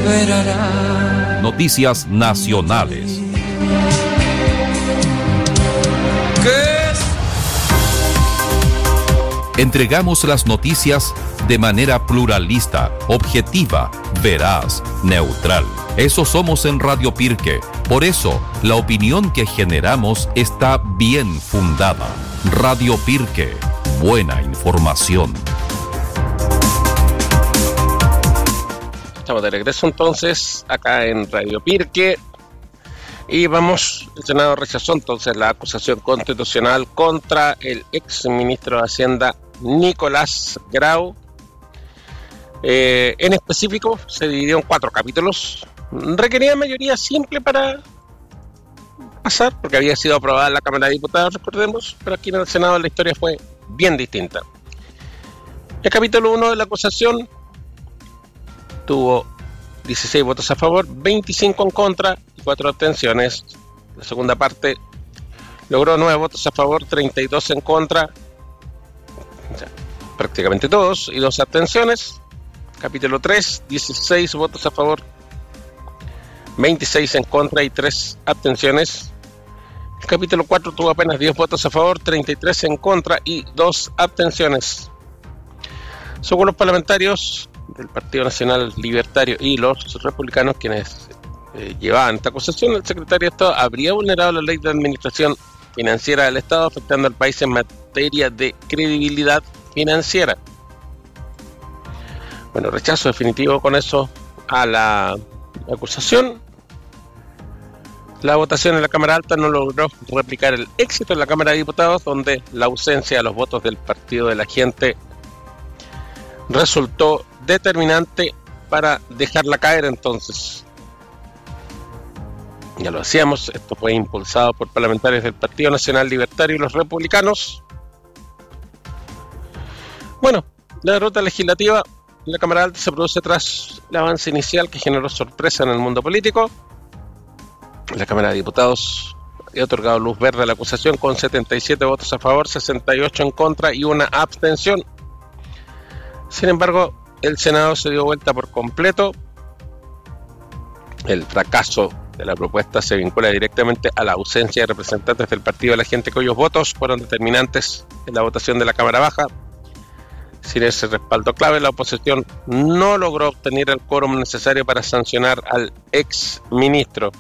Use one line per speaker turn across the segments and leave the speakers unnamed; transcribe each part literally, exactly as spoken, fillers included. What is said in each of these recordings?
esperará.
Noticias nacionales. Entregamos las noticias de manera pluralista, objetiva, veraz, neutral. Eso somos en Radio Pirque. Por eso, la opinión que generamos está bien fundada. Radio Pirque. Buena información.
Estamos de regreso entonces acá en Radio Pirque. Y vamos, el Senado rechazó entonces la acusación constitucional contra el ex ministro de Hacienda Nicolás Grau. Eh, en específico, se dividió en cuatro capítulos. Requería mayoría simple para pasar, porque había sido aprobada en la Cámara de Diputados, recordemos, pero aquí en el Senado la historia fue bien distinta. El capítulo uno de la acusación tuvo dieciséis votos a favor, veinticinco en contra y cuatro abstenciones. La segunda parte logró nueve votos a favor, treinta y dos en contra, o sea, prácticamente todos, y dos abstenciones. Capítulo tres, dieciséis votos a favor, veintiséis en contra y tres abstenciones. El capítulo cuatro tuvo apenas diez votos a favor, treinta y tres en contra y dos abstenciones. Según los parlamentarios del Partido Nacional Libertario y los republicanos, quienes eh, llevaban esta acusación, el secretario de Estado habría vulnerado la ley de administración financiera del Estado, afectando al país en materia de credibilidad financiera. Bueno, rechazo definitivo con eso a la acusación. La votación en la Cámara Alta no logró replicar el éxito en la Cámara de Diputados, donde la ausencia de los votos del Partido de la Gente resultó determinante para dejarla caer entonces. Ya lo decíamos, esto fue impulsado por parlamentarios del Partido Nacional Libertario y los republicanos. Bueno, la derrota legislativa en la Cámara Alta se produce tras el avance inicial que generó sorpresa en el mundo político. La Cámara de Diputados ha otorgado luz verde a la acusación con setenta y siete votos a favor, sesenta y ocho en contra y una abstención. Sin embargo, el Senado se dio vuelta por completo. El fracaso de la propuesta se vincula directamente a la ausencia de representantes del Partido de la Gente, cuyos votos fueron determinantes en la votación de la Cámara Baja. Sin ese respaldo clave, la oposición no logró obtener el quórum necesario para sancionar al ex ministro.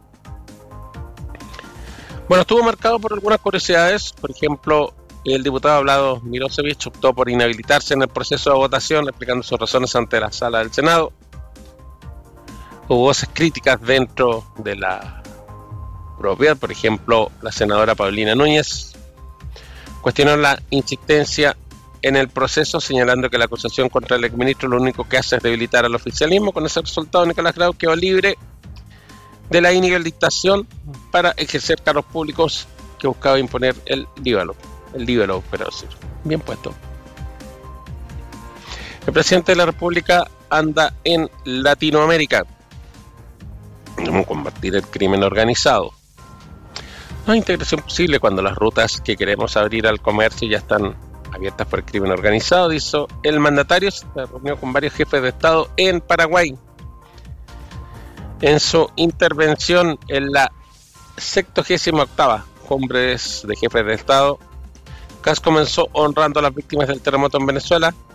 Bueno, estuvo marcado por algunas curiosidades. Por ejemplo, el diputado Vlado Milosevic optó por inhabilitarse en el proceso de votación, explicando sus razones ante la sala del Senado. Hubo voces críticas dentro de la propiedad. Por ejemplo, la senadora Paulina Núñez cuestionó la insistencia en el proceso, señalando que la acusación contra el exministro lo único que hace es debilitar al oficialismo. Con ese resultado, Nicolás Grau quedó libre de la inhabilitación para ejercer cargos públicos que buscaba imponer el líbano. El líbano, pero sí, bien puesto. El presidente de la República anda en Latinoamérica. ¿Cómo combatir el crimen organizado? No hay integración posible cuando las rutas que queremos abrir al comercio ya están abiertas por el crimen organizado, dijo el mandatario. Se reunió con varios jefes de Estado en Paraguay. En su intervención en la sexagésima octava Cumbre de Jefes de Estado, Kast comenzó honrando a las víctimas del terremoto en Venezuela,